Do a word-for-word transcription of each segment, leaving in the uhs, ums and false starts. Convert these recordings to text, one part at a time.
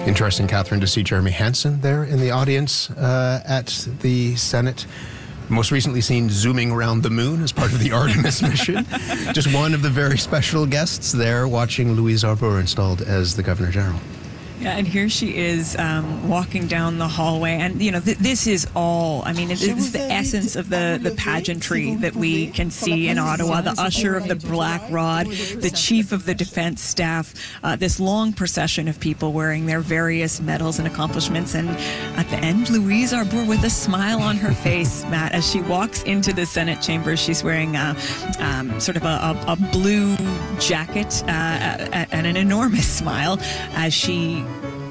Interesting, Catherine, to see Jeremy Hansen there in the audience uh, at the Senate. Most recently seen zooming around the moon as part of the Artemis mission. Just one of the very special guests there watching Louise Arbour installed as the Governor General. Yeah, and here she is um, walking down the hallway. And, you know, th- this is all, I mean, this is the essence of the, the pageantry that we can see in Ottawa. The usher of the Black Rod, the chief of the defense staff, uh, this long procession of people wearing their various medals and accomplishments. And at the end, Louise Arbour with a smile on her face, Matt, as she walks into the Senate chamber. She's wearing a, um, sort of a, a, a blue jacket uh, and an enormous smile as she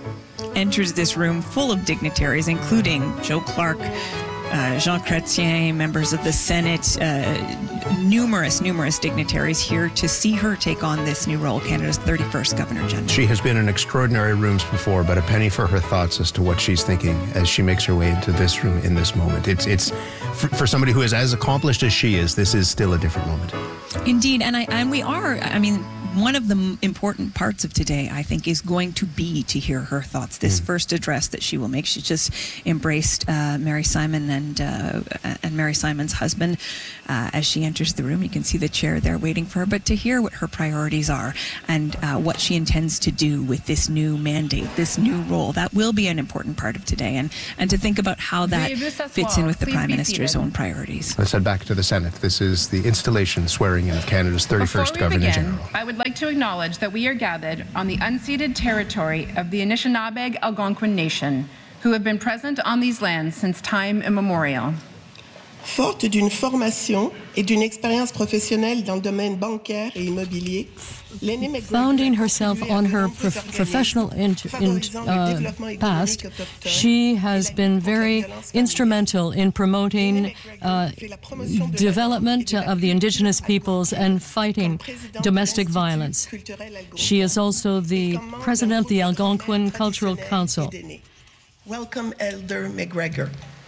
enters this room full of dignitaries, including Joe Clark, uh, Jean Chrétien, members of the Senate, uh, numerous, numerous dignitaries here to see her take on this new role, Canada's thirty-first Governor General. She has been in extraordinary rooms before, but a penny for her thoughts as to what she's thinking as she makes her way into this room in this moment. It's, it's for, for somebody who is as accomplished as she is, this is still a different moment. Indeed, and I and we are, I mean, one of the important parts of today, I think, is going to be to hear her thoughts. This mm. first address that she will make. She just embraced uh, Mary Simon and uh, and Mary Simon's husband uh, as she enters the room. You can see the chair there waiting for her. But to hear what her priorities are and uh, what she intends to do with this new mandate, this new role, that will be an important part of today. And, and to think about how that fits in with the Prime Minister's own priorities. Let's head back to the Senate. This is the installation swearing in of Canada's thirty-first Governor begin, General. I would like to acknowledge that we are gathered on the unceded territory of the Anishinaabe Algonquin Nation, who have been present on these lands since time immemorial. Forte d'une formation et d'une expérience professionnelle dans le domaine bancaire et immobilier, founding herself on her prof- professional in- in- uh, past, she has been very instrumental in promoting uh, development of the Indigenous peoples and fighting domestic violence. She is also the president of the Algonquin Cultural Council. Welcome, Elder McGregor.